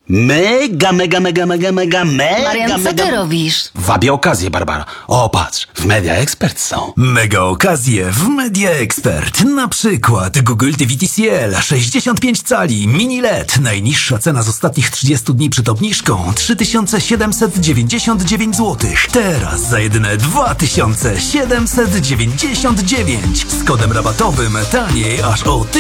Mega. Marian, co ty robisz? Wabię okazję, Barbara. O, patrz, w Media Expert są. Mega okazje w Media Expert. Na przykład Google TV TCL 65 cali mini LED. Najniższa cena z ostatnich 30 dni przed obniżką 3799 zł. Teraz za jedyne 2799 z kodem rabatowym taniej aż o